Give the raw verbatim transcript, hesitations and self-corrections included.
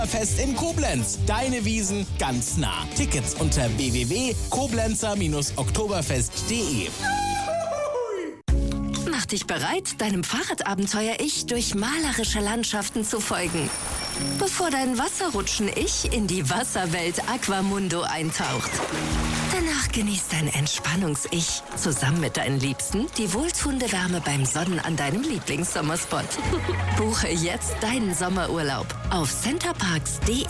Fest in Koblenz. Deine Wiesn ganz nah. Tickets unter w w w punkt koblenzer oktoberfest punkt de. Mach dich bereit, deinem Fahrradabenteuer-Ich durch malerische Landschaften zu folgen. Bevor dein Wasserrutschen-Ich in die Wasserwelt Aquamundo eintaucht. Danach genießt dein Entspannungs-Ich zusammen mit deinen Liebsten die wohltuende Wärme beim Sonnen an deinem Lieblingssommerspot. Buche jetzt deinen Sommerurlaub auf centerparks punkt de.